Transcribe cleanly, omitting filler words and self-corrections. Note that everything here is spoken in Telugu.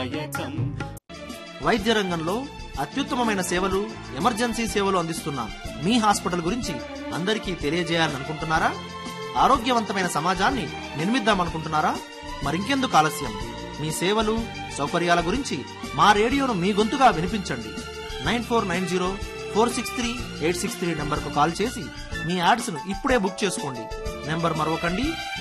దాయకం. వైద్య రంగంలో అత్యుత్తమమైన సేవలు, ఎమర్జెన్సీ సేవలు అందిస్తున్న మీ హాస్పిటల్ గురించి అందరికీ తెలియజేయాలనుకుంటున్నారా? ఆరోగ్యవంతమైన సమాజాన్ని నిర్మిద్దామనుకుంటున్నారా? మరింకెందుకు ఆలస్యం? మీ సేవలు, సౌకర్యాల గురించి మా రేడియోను మీ గొంతుగా వినిపించండి. 9490463863 నంబర్కు కాల్ చేసి మీ యాడ్స్ను ఇప్పుడే బుక్ చేసుకోండి. నెంబర్ మరొకండి,